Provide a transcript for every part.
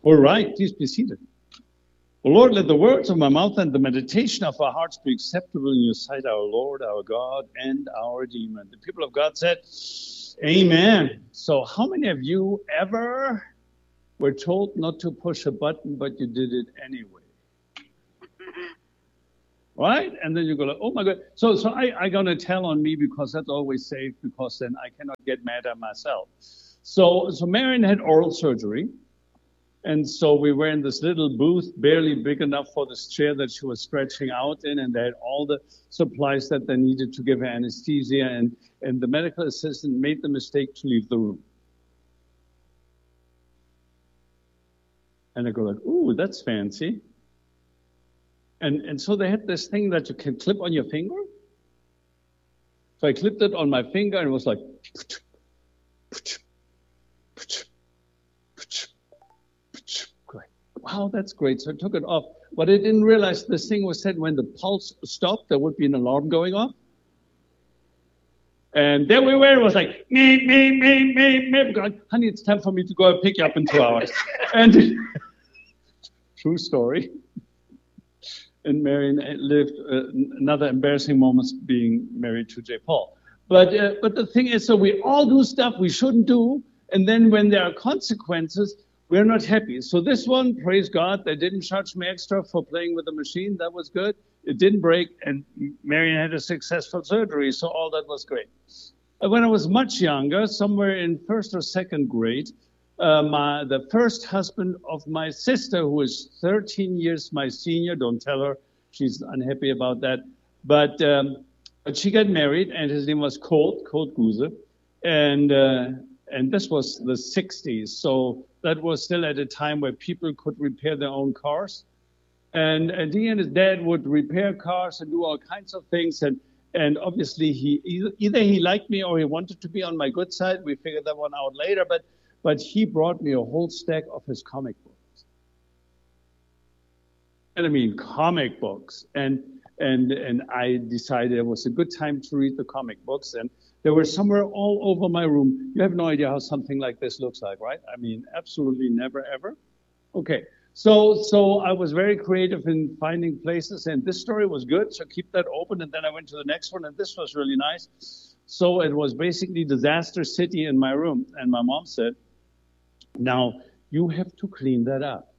All right, please be seated. O Lord, let the words of my mouth and the meditation of our hearts be acceptable in your sight, our Lord, our God, and our Redeemer. The people of God said, Amen. So how many of you ever were told not to push a button, but you did it anyway? Right? And then you go like, oh my God. So I'm going to tell on me because that's always safe, because then I cannot get mad at myself. So Marion had oral surgery. And so we were in this little booth, barely big enough for this chair that she was stretching out in, and they had all the supplies that they needed to give her anesthesia, and the medical assistant made the mistake to leave the room. And I go like, ooh, that's fancy. And so they had this thing that you can clip on your finger. So I clipped it on my finger, and it was like, wow, that's great. So I took it off. But I didn't realize this thing was said when the pulse stopped, there would be an alarm going off. And there we were. It was like, me. God, honey, it's time for me to go and pick you up in 2 hours. And true story. And Marion lived another embarrassing moment being married to J. Paul. But the thing is, so we all do stuff we shouldn't do. And then when there are consequences, we're not happy. So this one, praise God, they didn't charge me extra for playing with the machine. That was good. It didn't break, and Marion had a successful surgery, so all that was great. When I was much younger, somewhere in first or second grade, the first husband of my sister, who is 13 years my senior, don't tell her, she's unhappy about that, but she got married, and his name was Colt Guse, and this was the 60s, so that was still at a time where people could repair their own cars. And he and his dad would repair cars and do all kinds of things. And obviously, either he liked me or he wanted to be on my good side. We figured that one out later. But he brought me a whole stack of his comic books. And I mean, comic books. And I decided it was a good time to read the comic books. And they were somewhere all over my room. You have no idea how something like this looks like, right? I mean, absolutely never, ever. Okay, so I was very creative in finding places, and this story was good, so keep that open. And then I went to the next one, and this was really nice. So it was basically Disaster City in my room. And my mom said, now, you have to clean that up.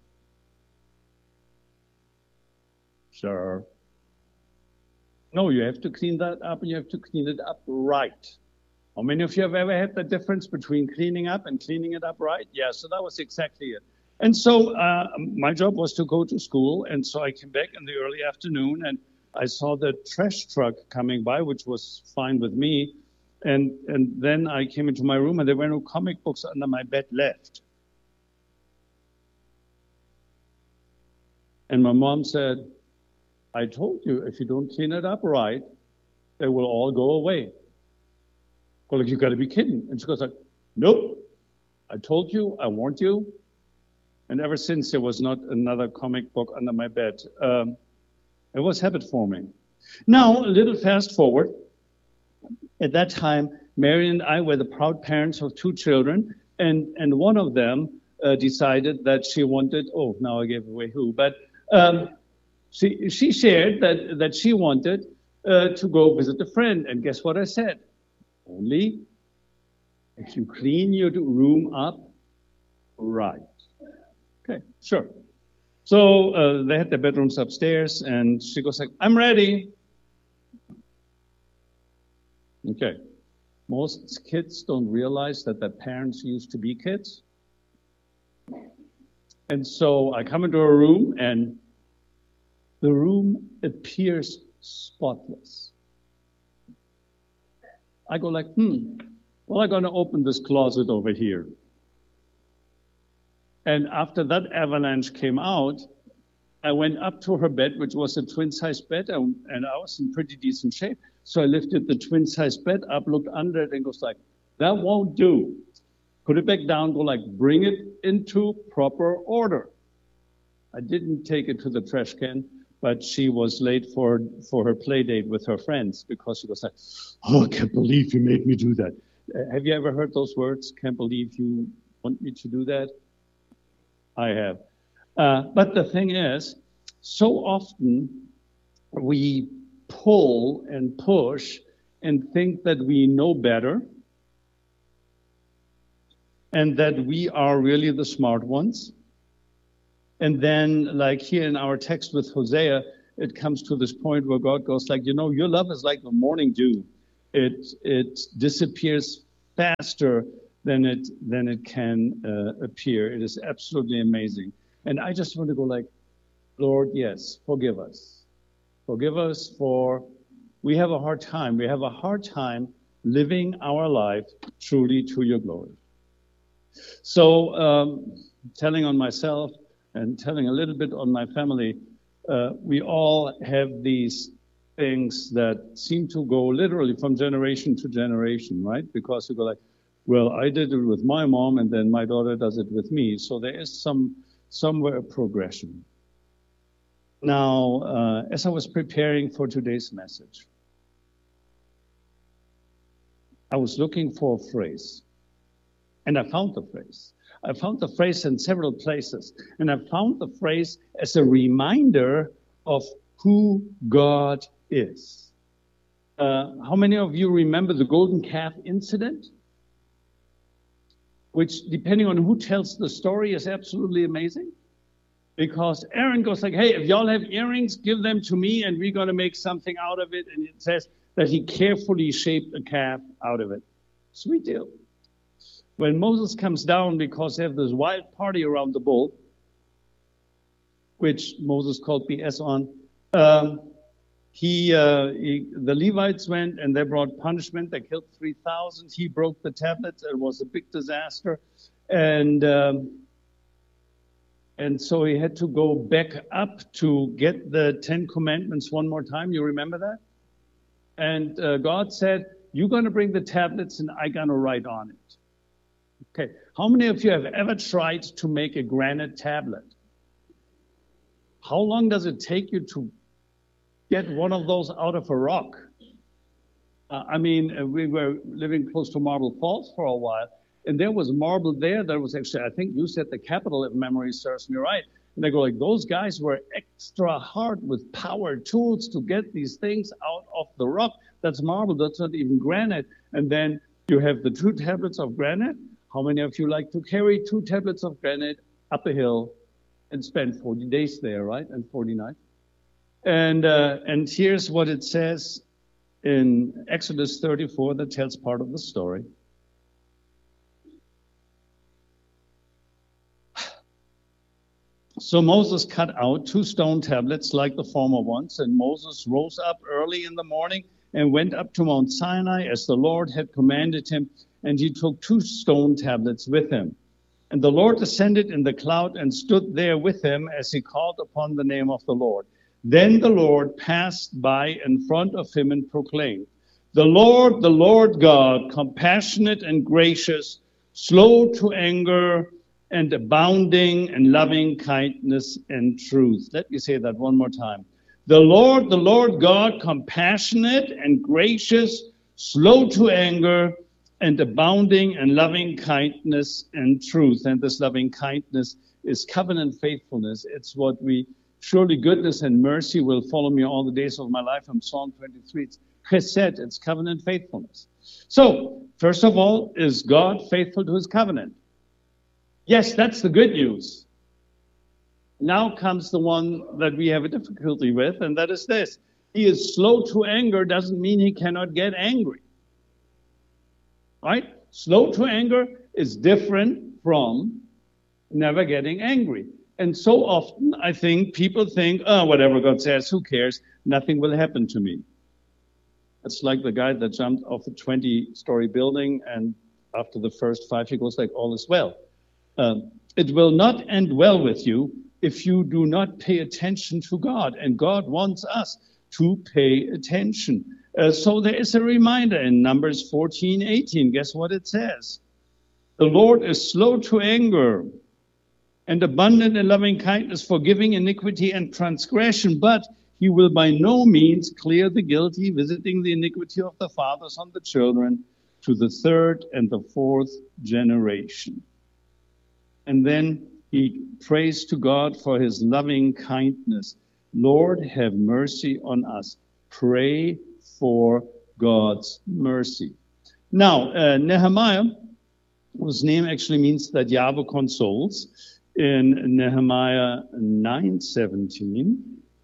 Sure. No, you have to clean that up, and you have to clean it up right. How many of you have ever had the difference between cleaning up and cleaning it up right? Yeah, so that was exactly it. And so my job was to go to school, and so I came back in the early afternoon, and I saw the trash truck coming by, which was fine with me. And then I came into my room, and there were no comic books under my bed left. And my mom said, I told you, if you don't clean it up right, they will all go away. Well, like, you got to be kidding. And she goes like, nope, I told you, I warned you. And ever since, there was not another comic book under my bed. It was habit forming. Now, a little fast forward. At that time, Mary and I were the proud parents of 2 children, and one of them decided that she wanted, oh, now I gave away who, but she shared that she wanted to go visit a friend. And guess what I said? Only if you clean your room up right. Okay, sure. So they had their bedrooms upstairs, and she goes like, I'm ready. Okay. Most kids don't realize that their parents used to be kids. And so I come into a room, and the room appears spotless. I go like, well, I'm going to open this closet over here. And after that avalanche came out, I went up to her bed, which was a twin-size bed, and I was in pretty decent shape. So I lifted the twin-size bed up, looked under it, and goes like, that won't do. Put it back down, go like, bring it into proper order. I didn't take it to the trash can, but she was late for her play date with her friends because she was like, oh, I can't believe you made me do that. Have you ever heard those words? Can't believe you want me to do that? I have. But the thing is, so often we pull and push and think that we know better and that we are really the smart ones. And then, like here in our text with Hosea, it comes to this point where God goes like, your love is like the morning dew. It disappears faster than it can appear. It is absolutely amazing. And I just want to go like, Lord, yes, forgive us. Forgive us for we have a hard time. We have a hard time living our life truly to your glory. So telling on myself and telling a little bit on my family, we all have these things that seem to go literally from generation to generation, right? Because you go like, well, I did it with my mom and then my daughter does it with me. So there is somewhere a progression. Now, as I was preparing for today's message, I was looking for a phrase. And I found the phrase. I found the phrase in several places. And I found the phrase as a reminder of who God is. How many of you remember the golden calf incident? Which, depending on who tells the story, is absolutely amazing. Because Aaron goes like, hey, if y'all have earrings, give them to me, and we're going to make something out of it. And it says that he carefully shaped a calf out of it. Sweet deal. When Moses comes down, because they have this wild party around the bull, which Moses called BS on, the Levites went and they brought punishment. They killed 3,000. He broke the tablets. It was a big disaster. And so he had to go back up to get the 10 Commandments one more time. You remember that? And God said, you're going to bring the tablets and I'm going to write on it. Okay, how many of you have ever tried to make a granite tablet? How long does it take you to get one of those out of a rock? We were living close to Marble Falls for a while, and there was marble there that was actually, I think you said the capital, if memory serves me right. And they go like, those guys were extra hard with power tools to get these things out of the rock. That's marble, that's not even granite. And then you have the 2 tablets of granite. How many of you like to carry 2 tablets of granite up a hill and spend 40 days there, right? And 40 nights. And here's what it says in Exodus 34 that tells part of the story. So Moses cut out 2 stone tablets like the former ones, and Moses rose up early in the morning and went up to Mount Sinai as the Lord had commanded him. And he took 2 stone tablets with him. And the Lord descended in the cloud and stood there with him as he called upon the name of the Lord. Then the Lord passed by in front of him and proclaimed, the Lord God, compassionate and gracious, slow to anger, and abounding in loving kindness and truth. Let me say that one more time. The Lord God, compassionate and gracious, slow to anger, and abounding in loving kindness and truth. And this loving kindness is covenant faithfulness. It's what surely goodness and mercy will follow me all the days of my life. From Psalm 23, it's chesed, it's covenant faithfulness. So, first of all, is God faithful to his covenant? Yes, that's the good news. Now comes the one that we have a difficulty with, and that is this. He is slow to anger doesn't mean he cannot get angry. Right? Slow to anger is different from never getting angry. And so often, I think people think, whatever God says, who cares? Nothing will happen to me. It's like the guy that jumped off a 20-story building, and after the first 5, he goes like, all is well. It will not end well with you if you do not pay attention to God. And God wants us to pay attention. So there is a reminder in Numbers 14:18. Guess what it says? The Lord is slow to anger and abundant in loving kindness, forgiving iniquity and transgression, but he will by no means clear the guilty, visiting the iniquity of the fathers on the children to the 3rd and the 4th generation. And then He prays to God for his loving kindness. Lord, have mercy on us. Pray for God's mercy. Now, Nehemiah, whose name actually means that Yahweh consoles, in Nehemiah 9:17.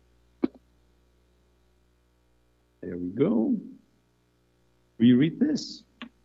There we go. We read this.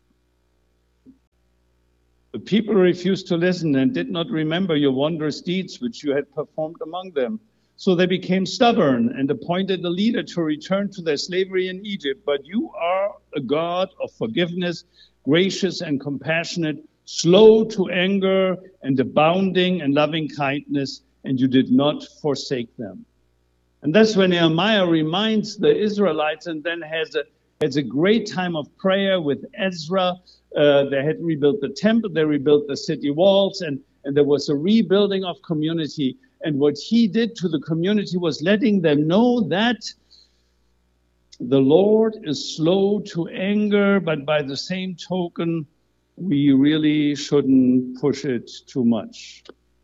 The people refused to listen and did not remember your wondrous deeds which you had performed among them. So they became stubborn and appointed a leader to return to their slavery in Egypt. But you are a God of forgiveness, gracious and compassionate, slow to anger and abounding in loving kindness, and you did not forsake them. And that's when Nehemiah reminds the Israelites and then has a great time of prayer with Ezra. They had rebuilt the temple, they rebuilt the city walls, and there was a rebuilding of community. And what he did to the community was letting them know that the Lord is slow to anger, but by the same token, we really shouldn't push it too much.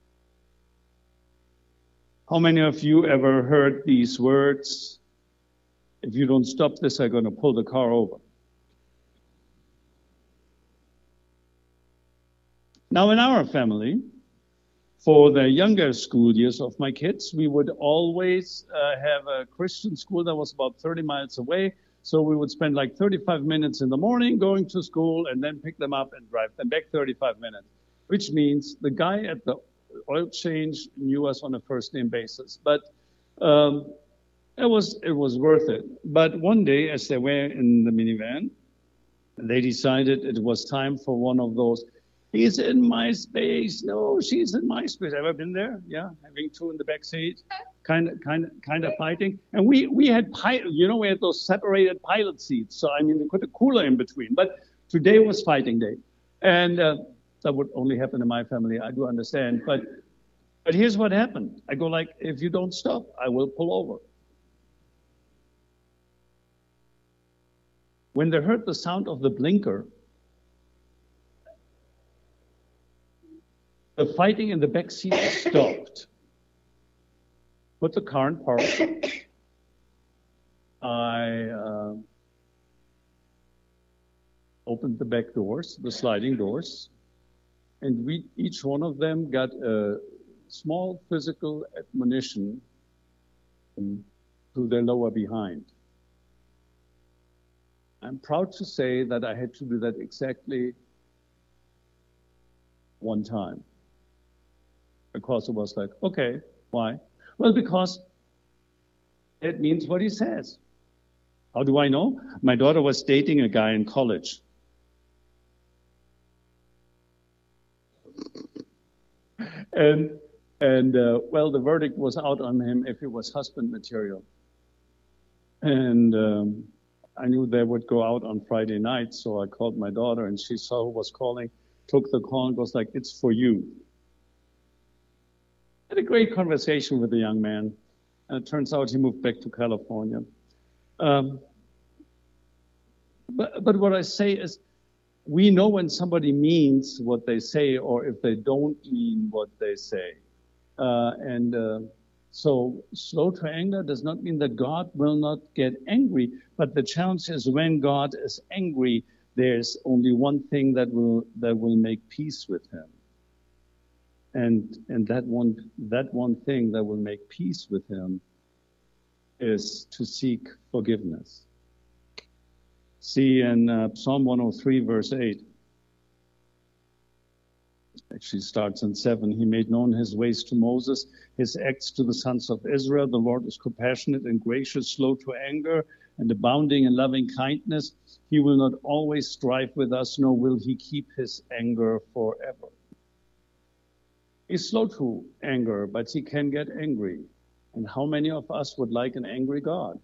How many of you ever heard these words? If you don't stop this, I'm going to pull the car over. Now, in our family, for the younger school years of my kids, we would always have a Christian school that was about 30 miles away. So we would spend like 35 minutes in the morning going to school and then pick them up and drive them back 35 minutes, which means the guy at the oil change knew us on a first name basis. But it was worth it. But one day, as they were in the minivan, they decided it was time for one of those, he's in my space. No, she's in my space. Ever been there? Yeah, having two in the back seat, kind of fighting. And we had we had those separated pilot seats. So I mean, they put a cooler in between. But today was fighting day, and that would only happen in my family. I do understand. But here's what happened. I go like, if you don't stop, I will pull over. When they heard the sound of the blinker, the fighting in the back seat stopped. Put the car in park. I opened the back doors, the sliding doors, and each one of them got a small physical admonition to their lower behind. I'm proud to say that I had to do that exactly one time. Because it was like, okay, why? Well, because it means what he says. How do I know? My daughter was dating a guy in college. And the verdict was out on him if it was husband material. And I knew they would go out on Friday night, so I called my daughter, and she saw who was calling, took the call, and was like, it's for you. I had a great conversation with the young man, and it turns out he moved back to California. But what I say is, we know when somebody means what they say, or if they don't mean what they say. So slow to anger does not mean that God will not get angry, but the challenge is when God is angry, there's only one thing that will make peace with him. And that one thing that will make peace with him is to seek forgiveness. See in Psalm 103, verse 8. Actually starts in 7. He made known his ways to Moses, his acts to the sons of Israel. The Lord is compassionate and gracious, slow to anger, and abounding in loving kindness. He will not always strive with us, nor will he keep his anger forever. He's slow to anger, but he can get angry. And how many of us would like an angry God?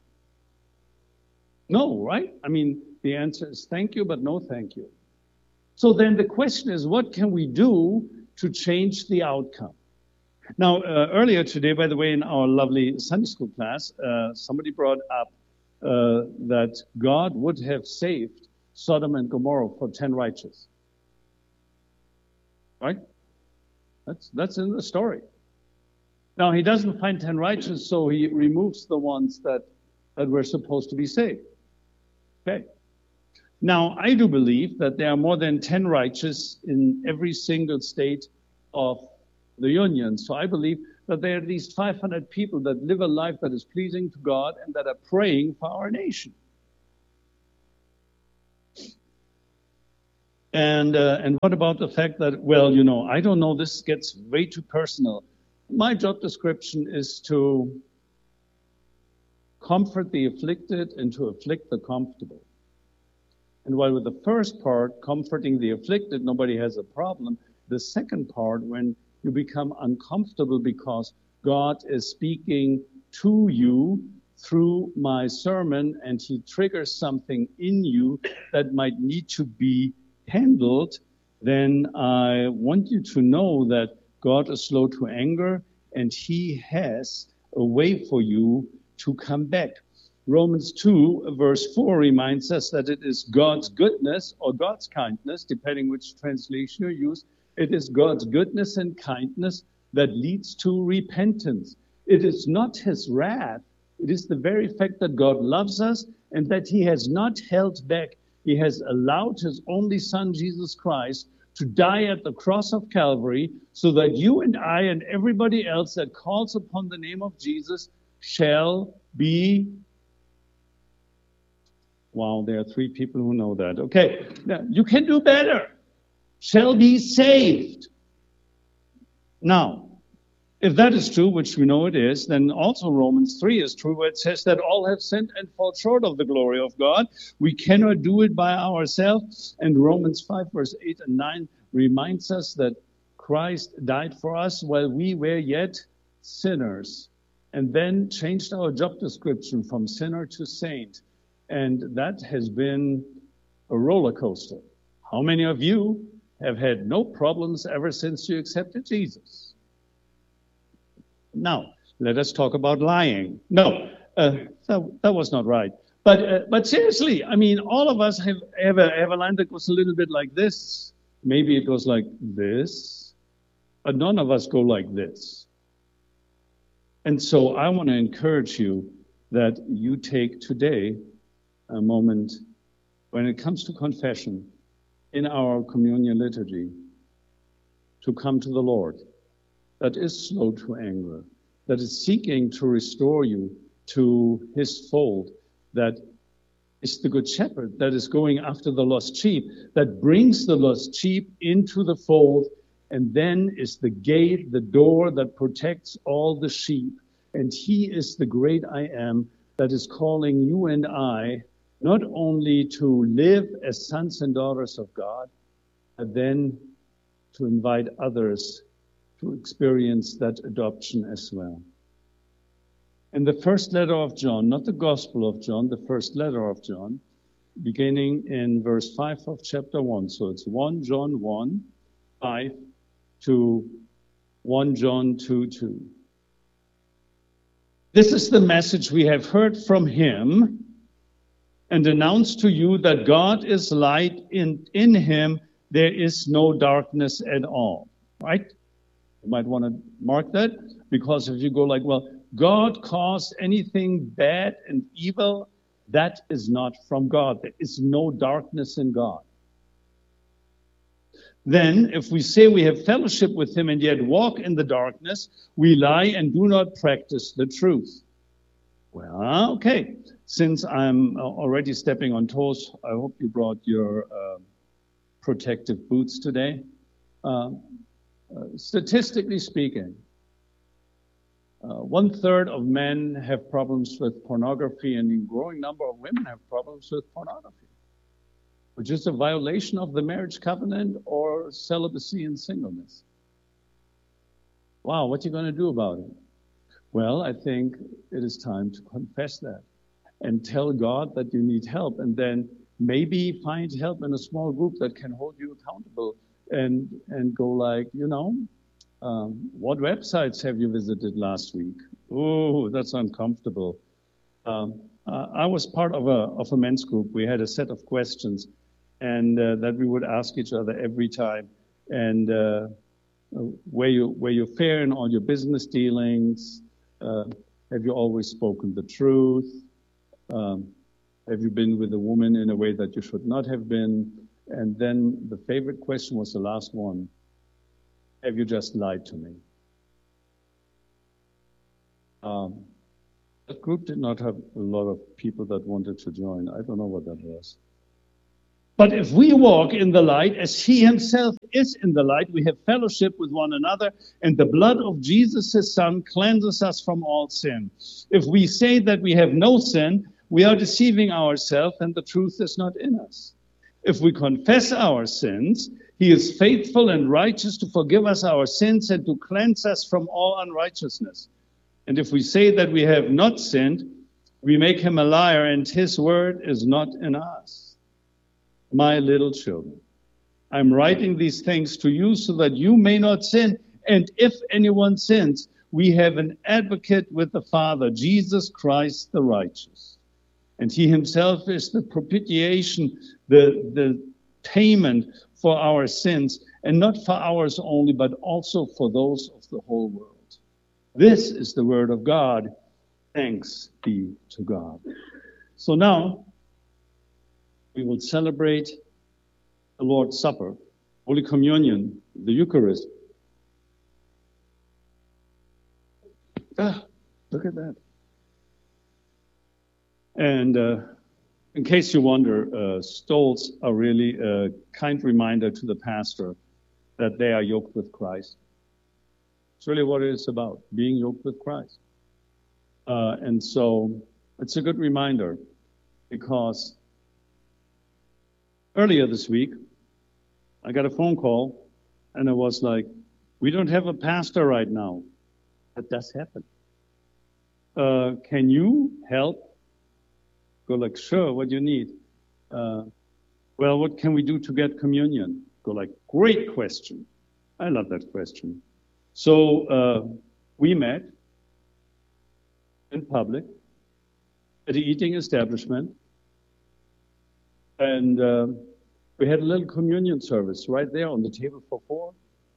No, right? I mean, the answer is thank you, but no thank you. So then the question is, what can we do to change the outcome? Now, earlier today, by the way, in our lovely Sunday school class, somebody brought up that God would have saved Sodom and Gomorrah for 10 righteous. Right? That's in the story. Now, he doesn't find 10 righteous, so he removes the ones that were supposed to be saved. Okay. Now, I do believe that there are more than 10 righteous in every single state of the Union. So I believe that there are at least 500 people that live a life that is pleasing to God and that are praying for our nation. And what about the fact that, well, I don't know, this gets way too personal. My job description is to comfort the afflicted and to afflict the comfortable. And while with the first part, comforting the afflicted, nobody has a problem, the second part, when you become uncomfortable because God is speaking to you through my sermon and he triggers something in you that might need to be handled, then I want you to know that God is slow to anger and he has a way for you to come back. Romans 2 verse 4 reminds us that it is God's goodness or God's kindness, depending which translation you use. It is God's goodness and kindness that leads to repentance. It is not his wrath. It is the very fact that God loves us and that he has not held back. He has allowed his only son, Jesus Christ, to die at the cross of Calvary so that you and I and everybody else that calls upon the name of Jesus shall be. Wow, there are 3 people who know that. Okay, now you can do better. Shall be saved. Now, if that is true, which we know it is, then also Romans 3 is true, where it says that all have sinned and fall short of the glory of God. We cannot do it by ourselves. And Romans 5 verse 8 and 9 reminds us that Christ died for us while we were yet sinners, and then changed our job description from sinner to saint. And that has been a roller coaster. How many of you have had no problems ever since you accepted Jesus? Now, let us talk about lying. No, that was not right. But seriously, I mean, all of us have a line that goes a little bit like this. Maybe it goes like this, but none of us go like this. And so I want to encourage you that you take today a moment when it comes to confession in our communion liturgy to come to the Lord that is slow to anger, that is seeking to restore you to his fold, that is the good shepherd, that is going after the lost sheep, that brings the lost sheep into the fold, and then is the gate, the door that protects all the sheep. And he is the great I am that is calling you and I not only to live as sons and daughters of God, but then to invite others to experience that adoption as well. In the first letter of John, not the Gospel of John, the first letter of John, beginning in verse 5 of chapter 1. So it's 1 John 1, 5 to 1 John 2, 2. This is the message we have heard from him and announced to you, that God is light, and in him there is no darkness at all. Right? You might want to mark that, because if you go like, well, God caused anything bad and evil, that is not from God. There is no darkness in God. Then, if we say we have fellowship with him and yet walk in the darkness, we lie and do not practice the truth. Well, okay. Since I'm already stepping on toes, I hope you brought your protective boots today. Statistically speaking, 1/3 of men have problems with pornography, and a growing number of women have problems with pornography, which is a violation of the marriage covenant or celibacy and singleness. Wow, what are you going to do about it? Well, I think it is time to confess that and tell God that you need help, and then maybe find help in a small group that can hold you accountable and go like, what websites have you visited last week? Oh, that's uncomfortable. I was part of a men's group. We had a set of questions and that we would ask each other every time. And where you fair in all your business dealings? Have you always spoken the truth? Have you been with a woman in a way that you should not have been? And then the favorite question was the last one. Have you just lied to me? That group did not have a lot of people that wanted to join. I don't know what that was. But if we walk in the light as he himself is in the light, we have fellowship with one another, and the blood of Jesus, his son, cleanses us from all sin. If we say that we have no sin, we are deceiving ourselves, and the truth is not in us. If we confess our sins, he is faithful and righteous to forgive us our sins and to cleanse us from all unrighteousness. And if we say that we have not sinned, we make him a liar, and his word is not in us. My little children, I'm writing these things to you so that you may not sin. And if anyone sins, we have an advocate with the Father, Jesus Christ the righteous. And he himself is the propitiation, the payment for our sins, and not for ours only, but also for those of the whole world. This is the word of God. Thanks be to God. So now we will celebrate the Lord's Supper, Holy Communion, the Eucharist. Look at that. And in case you wonder, stoles are really a kind reminder to the pastor that they are yoked with Christ. It's really what it is about, being yoked with Christ. And so it's a good reminder, because earlier this week, I got a phone call, and it was like, we don't have a pastor right now. That does happen. Can you help? Go like, sure, what do you need? Well, what can we do to get communion? Go like, great question. I love that question. So we met in public at the eating establishment, and we had a little communion service right there on the table for four.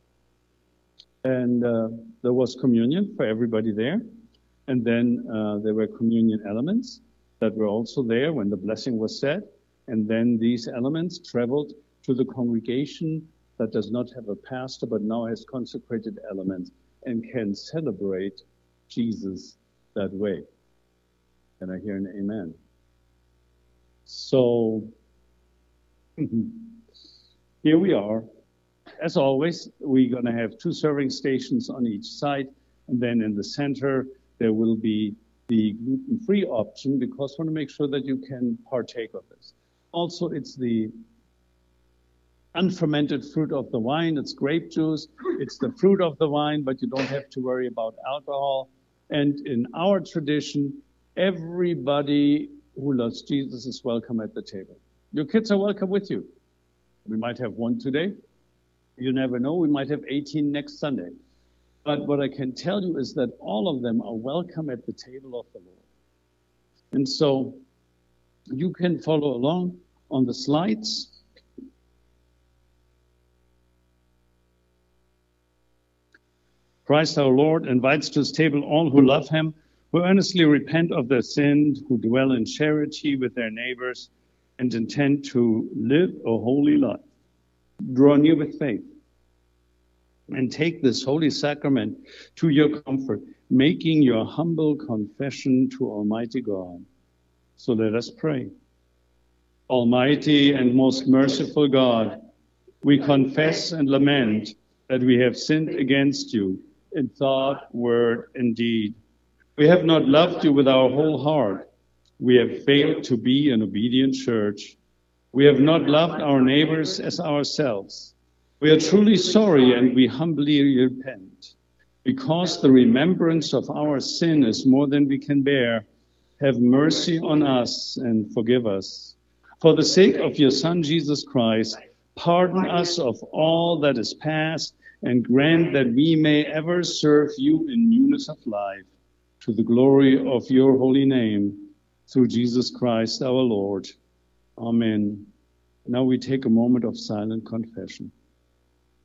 And there was communion for everybody there. And then there were communion elements that were also there when the blessing was said. And then these elements traveled to the congregation that does not have a pastor, but now has consecrated elements and can celebrate Jesus that way. Can I hear an amen? So here we are. As always, we're going to have 2 serving stations on each side, and then in the center there will be the gluten-free option, because we want to make sure that you can partake of this. Also, it's the unfermented fruit of the wine. It's grape juice. It's the fruit of the wine, but you don't have to worry about alcohol. And in our tradition, everybody who loves Jesus is welcome at the table. Your kids are welcome with you. We might have 1 today. You never know. We might have 18 next Sunday. But what I can tell you is that all of them are welcome at the table of the Lord. And so you can follow along on the slides. Christ our Lord invites to his table all who love him, who earnestly repent of their sins, who dwell in charity with their neighbors, and intend to live a holy life. Draw near with faith, and take this holy sacrament to your comfort, making your humble confession to Almighty God. So let us pray. Almighty and most merciful God, we confess and lament that we have sinned against you in thought, word, and deed. We have not loved you with our whole heart. We have failed to be an obedient church. We have not loved our neighbors as ourselves. We are truly sorry, and we humbly repent. Because the remembrance of our sin is more than we can bear, have mercy on us and forgive us. For the sake of your Son, Jesus Christ, pardon us of all that is past, and grant that we may ever serve you in newness of life, to the glory of your holy name, through Jesus Christ our Lord. Amen. Now we take a moment of silent confession.